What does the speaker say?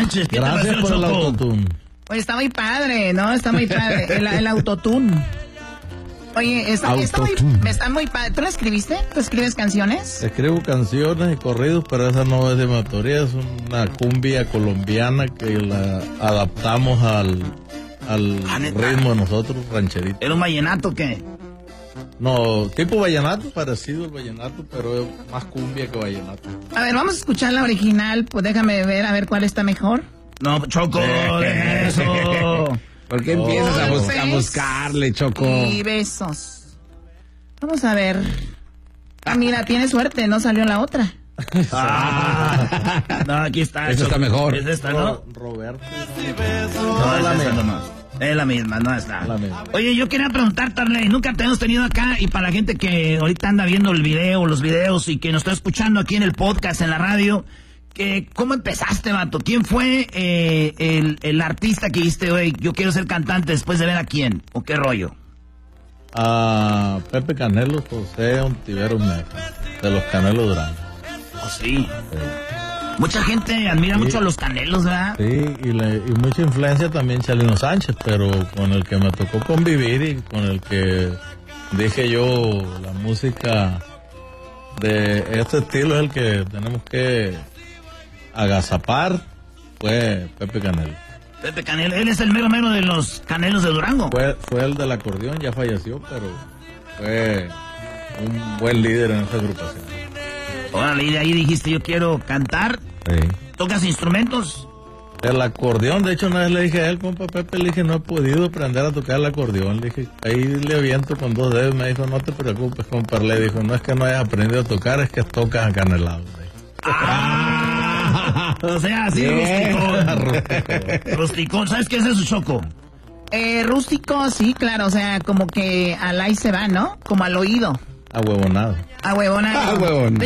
Sánchez. ¿Qué Gracias te pareció, por el Choco? autotune. Oye, está muy padre, ¿no? Está muy padre. El autotune. Oye, está muy padre. ¿Tú la escribiste? ¿Tú escribes canciones? Escribo canciones y corridos, pero esa no es de mi autoría, es una cumbia colombiana que la adaptamos al ritmo de nosotros, rancherito. ¿Era un vallenato o qué? No, tipo vallenato, parecido al vallenato, pero es más cumbia que vallenato. A ver, vamos a escuchar la original. Pues déjame ver, a ver cuál está mejor. No, Choco, de eso. ¿Por qué empiezas a buscarle, Choco? Y besos. Vamos a ver. Ah, mira, tiene suerte, no salió la otra. No, aquí está. Esa está mejor. Es esta, ¿no? Roberto. No, es la misma. Es la misma, no está. La misma. Oye, yo quería preguntar, Tarley, nunca te hemos tenido acá, y para la gente que ahorita anda viendo el video, los videos, y que nos está escuchando aquí en el podcast, en la radio, ¿cómo empezaste, vato? ¿Quién fue el artista que dijiste, oye, yo quiero ser cantante después de ver a quién? ¿O qué rollo? A Pepe Canelo, José Ontiveros Mesa, de los Canelos Durango. Oh, sí. Mucha gente admira mucho a los Canelos, ¿verdad? Sí, y mucha influencia también Chalino Sánchez, pero con el que me tocó convivir y con el que dije yo, la música de este estilo es el que tenemos que agazapar, fue Pepe Canelo. Pepe Canelo, él es el mero mero de los Canelos de Durango. Fue el del acordeón, ya falleció, pero fue un buen líder en esa agrupación. Órale, y de ahí dijiste, yo quiero cantar. Sí. ¿Tocas instrumentos? El acordeón, de hecho, una vez le dije a él, compa Pepe, le dije, no he podido aprender a tocar el acordeón. Le dije, ahí le aviento con 2 dedos. Me dijo, no te preocupes, compa. Le dijo, no es que no hayas aprendido a tocar, es que tocas acanelado. O sea, así rusticón. Rusticón. ¿Sabes qué es eso, Choco? Rústico, sí, claro, o sea, como que al ahí se va, ¿no? Como al oído. Ahuevonado. A huevona. Ah, huevón.